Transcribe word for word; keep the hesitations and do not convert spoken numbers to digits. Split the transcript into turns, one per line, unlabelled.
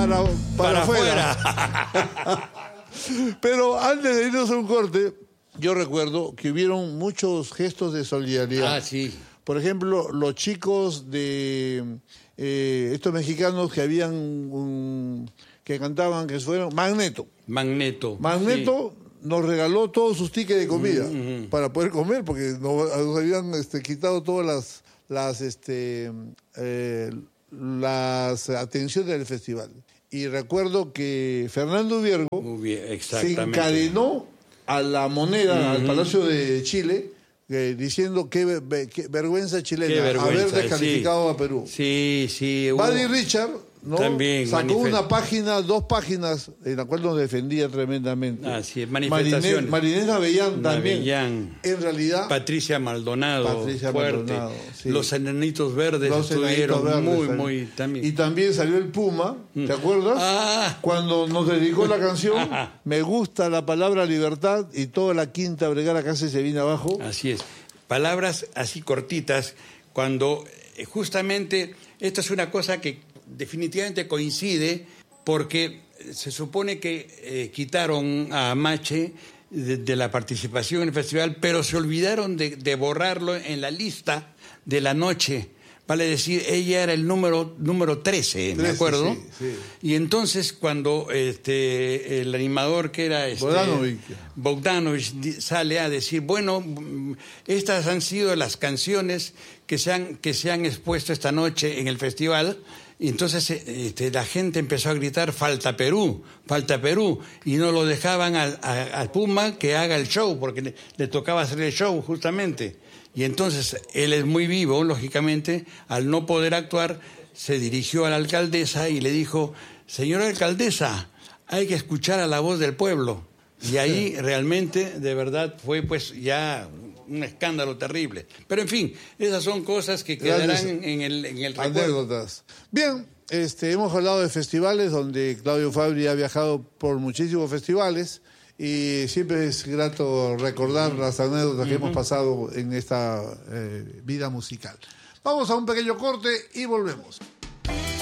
para, para,
para
afuera.
afuera.
Pero antes de irnos a un corte, yo recuerdo que hubieron muchos gestos de solidaridad.
Ah, sí.
Por ejemplo, los chicos de eh, estos mexicanos que habían un, que cantaban, que fueron Magneto.
Magneto.
Magneto sí. Nos regaló todos sus tickets de comida
mm-hmm.
para poder comer, porque nos, nos habían este, quitado todas las las este eh, las atenciones del festival. Y recuerdo que Fernando Viergo se encadenó a la moneda, mm-hmm. al Palacio de Chile, eh, diciendo qué, qué vergüenza chilena
qué vergüenza,
haber descalificado
sí.
a Perú.
Sí, sí. Hubo...
Buddy Richard, ¿no?
También
sacó
manifest...
una página, dos páginas, en la cual nos defendía tremendamente.
Ah, sí, manifestaciones.
Marinés Avellán también.
Avellán.
En realidad...
Patricia Maldonado,
Patricia
fuerte.
Maldonado, sí.
Los Enanitos Verdes
Los
estuvieron
Verdes,
muy,
salió.
muy... también.
Y también salió el Puma, ¿te acuerdas?
Ah.
Cuando nos dedicó la canción, me gusta la palabra libertad, y toda la Quinta Vergara casi se viene abajo.
Así es. Palabras así cortitas, cuando justamente esto es una cosa que definitivamente coincide, porque se supone que eh, quitaron a Amache de, de la participación en el festival, pero se olvidaron de, de borrarlo en la lista de la noche. Vale decir, ella era el número número trece, me acuerdo.
Sí, sí.
Y entonces cuando este el animador que era este,
Bogdanovich.
Bogdanovich sale a decir, bueno, estas han sido las canciones que se han, que se han expuesto esta noche en el festival. Y entonces este, la gente empezó a gritar, falta Perú, falta Perú, y no lo dejaban al a, a Puma que haga el show, porque le, le tocaba hacer el show justamente. Y entonces él es muy vivo, lógicamente, al no poder actuar, se dirigió a la alcaldesa y le dijo, señora alcaldesa, hay que escuchar a la voz del pueblo. Y ahí realmente, de verdad, fue pues ya un escándalo terrible. Pero en fin, esas son cosas que quedarán en el, en el recuerdo.
Anécdotas. Bien, este, hemos hablado de festivales donde Claudio Fabri ha viajado por muchísimos festivales. Y siempre es grato recordar las anécdotas que uh-huh. hemos pasado en esta eh, vida musical. Vamos a un pequeño corte y volvemos.